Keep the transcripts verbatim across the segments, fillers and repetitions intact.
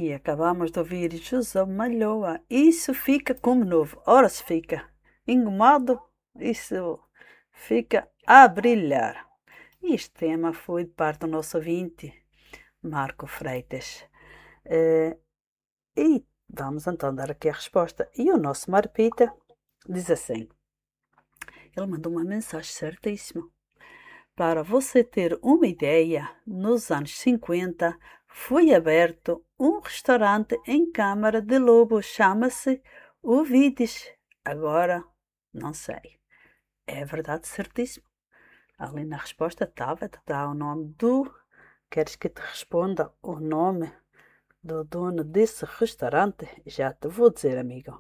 E acabamos de ouvir José Malhoa. Isso fica como novo. Ora se fica engomado, isso fica a brilhar. Este tema foi de parte do nosso ouvinte, Marco Freitas. Eh, e vamos então dar aqui a resposta. E o nosso Marpita diz assim: ele mandou uma mensagem certíssima. Para você ter uma ideia, nos anos cinquenta foi aberto um restaurante em Câmara de Lobo, chama-se Ovides. Agora, não sei. É verdade, certíssimo. Ali na resposta estava, está o nome do... Queres que te responda o nome do dono desse restaurante? Já te vou dizer, amigo.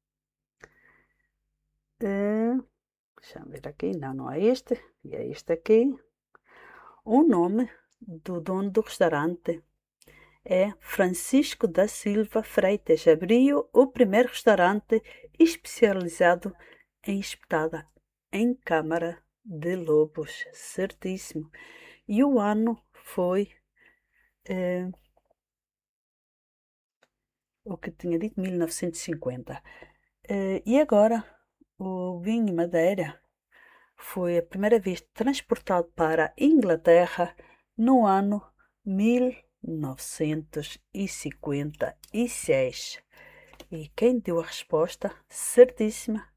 Uh, deixa eu ver aqui. Não, não é este. E é este aqui. O nome do dono do restaurante é Francisco da Silva Freitas. Abriu o primeiro restaurante especializado em espetada em Câmara de Lobos. Certíssimo. E o ano foi eh, o que tinha dito, mil novecentos e cinquenta. Eh, e agora, o vinho Madeira foi a primeira vez transportado para a Inglaterra no ano mil novecentos e cinquenta e seis. E quem deu a resposta certíssima